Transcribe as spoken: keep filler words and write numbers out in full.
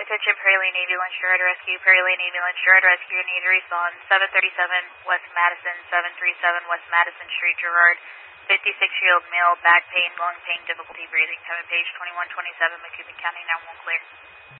attention, Prairie Lane Ambulance, Gerard Rescue, Prairie Lane Ambulance, Gerard Rescue, need to respond seven thirty-seven West Madison, seven thirty-seven West Madison Street, Gerard. fifty-six-year-old male, back pain, lung pain, difficulty breathing. Time of page twenty-one twenty-seven, McCubbin County, now one clear.